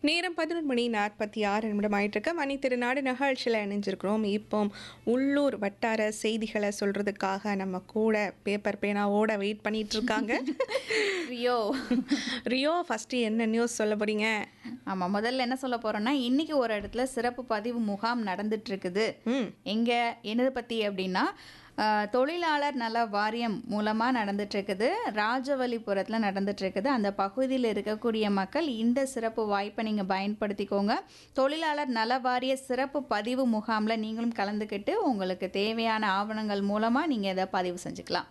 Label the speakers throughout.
Speaker 1: நேரம் 11:46 ஆயிட்டிருக்கு. மணி திருநாடு நிகழ்ச்சியில் இணைஞ்சிருக்கிறோம். இப்போ உள்ளூர் வட்டார செய்திகளை சொல்றதுக்காக நம்ம கூட பேப்பர் பேனாவோட வெயிட் பண்ணிட்டு இருக்காங்க.
Speaker 2: ரியோ.
Speaker 1: ரியோ, ஃபர்ஸ்ட் என்ன நியூஸ் சொல்ல போறீங்க?
Speaker 2: ஆமா, முதல்ல என்ன சொல்ல போறோம்னா, இன்னைக்கு ஒரு இடத்துல சிறப்பு பதிவு முகாம் நடந்துட்டு இருக்குது.
Speaker 1: ம்
Speaker 2: எங்க என்னது பத்தி அப்படின்னா, தொழிலாளர் நல வாரியம் மூலமா நடந்துட்டு இருக்குது. ராஜவல்லிபுரத்துல நடந்துட்டு இருக்குது. அந்த பகுதியில் இருக்கக்கூடிய மக்கள் இந்த சிறப்பு வாய்ப்பை நீங்க பயன்படுத்திக்கோங்க. தொழிலாளர் நல வாரிய சிறப்பு பதிவு முகாம்ல நீங்களும் கலந்துக்கிட்டு உங்களுக்கு தேவையான ஆவணங்கள் மூலமா நீங்க இதை பதிவு செஞ்சுக்கலாம்.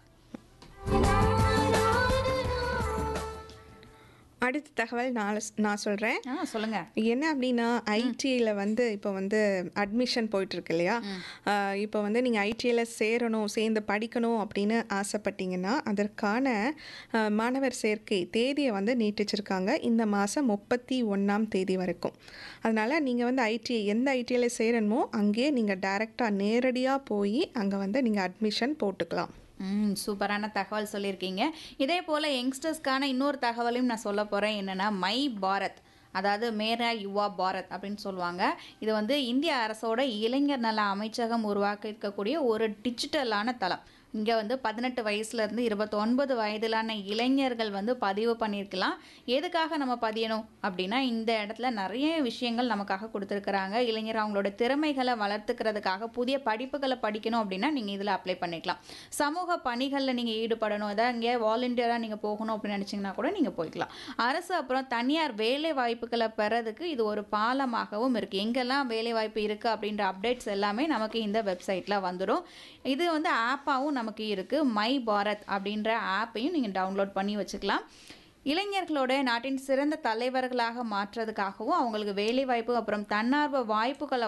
Speaker 1: அடுத்த தகவல் நான் சொல்கிறேன்.
Speaker 2: சொல்லுங்க.
Speaker 1: என்ன அப்படின்னா, ஐடியில் வந்து இப்போ வந்து அட்மிஷன் போயிட்டுருக்கு இல்லையா? இப்போ வந்து நீங்கள் ஐடியில் சேர்ந்து படிக்கணும் அப்படின்னு ஆசைப்பட்டீங்கன்னா அதற்கான மாணவர் சேர்க்கை தேதியை வந்து நீட்டிச்சிருக்காங்க. இந்த மாதம் 31 வரைக்கும். அதனால் நீங்கள் வந்து எந்த ஐடியில் சேரணுமோ அங்கேயே நீங்கள் டைரெக்டாக நேரடியாக போய் அங்கே வந்து நீங்கள் அட்மிஷன் போட்டுக்கலாம்.
Speaker 2: சூப்பரான தகவல் சொல்லியிருக்கீங்க. இதே போல் யங்ஸ்டர்ஸ்க்கான இன்னொரு தகவலையும் நான் சொல்ல போகிறேன். என்னென்னா, மை பாரத், அதாவது மேரா யுவா பாரத் அப்படின்னு சொல்லுவாங்க. இது வந்து இந்திய அரசோட இளைஞர் நல அமைச்சகம் உருவாக்கி இருக்கக்கூடிய ஒரு டிஜிட்டலான தளம். இங்கே வந்து 18 வயசுலேருந்து 29 வயதிலான இளைஞர்கள் வந்து பதிவு பண்ணியிருக்கலாம். எதுக்காக நம்ம பதியணும் அப்படின்னா, இந்த இடத்துல நிறைய விஷயங்கள் நமக்காக கொடுத்துருக்குறாங்க. இளைஞர் அவங்களோட திறமைகளை வளர்த்துக்கிறதுக்காக புதிய படிப்புகளை படிக்கணும் அப்படின்னா நீங்கள் இதில் அப்ளை பண்ணிக்கலாம். சமூக பணிகளில் நீங்கள் ஈடுபடணும், அதாவது இங்கே வாலண்டியராக நீங்கள் போகணும் அப்படின்னு நினச்சிங்கன்னா கூட நீங்கள் போய்க்கலாம். அரசு அப்புறம் தனியார் வேலை வாய்ப்புகளை பெறதுக்கு இது ஒரு பாலமாகவும் இருக்குது. எங்கெல்லாம் வேலை வாய்ப்பு இருக்குது அப்படின்ற அப்டேட்ஸ் எல்லாமே நமக்கு இந்த வெப்சைட்டில் வந்துடும். இது வந்து ஆப்பாகவும் நமக்கு இருக்குது. மை பாரத் அப்படின்ற ஆப்பையும் நீங்கள் டவுன்லோட் பண்ணி வச்சுக்கலாம். இளைஞர்களோட நாட்டின் சிறந்த தலைவர்களாக மாற்றுறதுக்காகவும் அவங்களுக்கு வேலை வாய்ப்பு அப்புறம் தன்னார்வ வாய்ப்புகளை